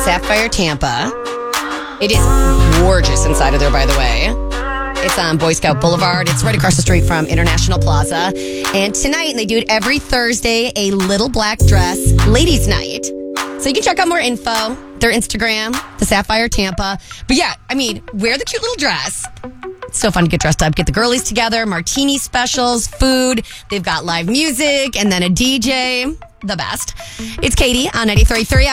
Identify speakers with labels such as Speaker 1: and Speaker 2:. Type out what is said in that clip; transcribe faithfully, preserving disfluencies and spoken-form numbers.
Speaker 1: Sapphire Tampa. It is gorgeous inside of there, by the way. It's on Boy Scout Boulevard. It's right across the street from International Plaza. And tonight, and they do it every Thursday, a little black dress ladies' night. So you can check out more info, their Instagram, the Sapphire Tampa. But yeah, I mean, wear the cute little dress. It's so fun to get dressed up. Get the girlies together, martini specials, food. They've got live music and then a D J. The best. It's Katie on ninety-three point three.